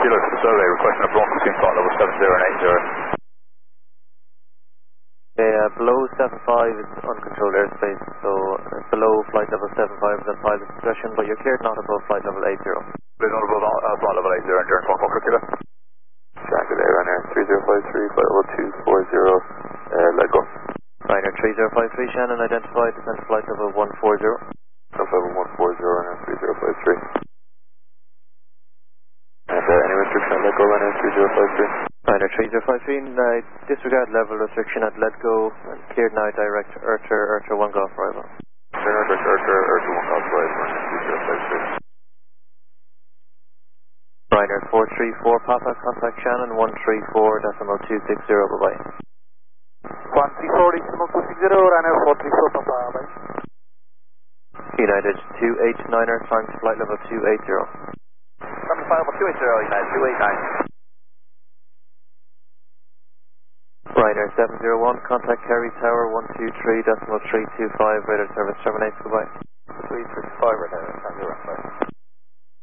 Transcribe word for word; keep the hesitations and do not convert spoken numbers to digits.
Kilo for survey, requesting a block between flight level seven zero and eight zero. Okay, uh, below seven five is uncontrolled airspace, so uh, below flight level seven five is at pilot's discretion, but you're cleared not above flight level eight zero. We're not above uh, flight level eight zero and during Foxtrot Kilo. Jacket Air Runner three zero five three, flight level two four zero, uh, let go. Ryanair three zero five three, Shannon identified, descend to flight level one four zero. Flight level one four zero, Runner three zero five three. And uh, any restriction at let go, Runner three zero five three? Ryanair three zero five three, uh, disregard level restriction at let go, and cleared now direct Erter, Erter one Golf arrival. Clear direct Erter, Erter one Golf arrival, Runner three zero five three. Ryanair four three four, Papa, contact Shannon one three four decimal two six zero, bye bye. one three four decimal two six zero, Ryanair four three four, Papa, bye. United two eight niner, time to flight level two eight zero. Come to flight level two eight zero, United two eight nine. Ryanair seven zero one, contact Kerry Tower one two three decimal three two five, radar service terminates, goodbye. three six five, right there, time to run, bye.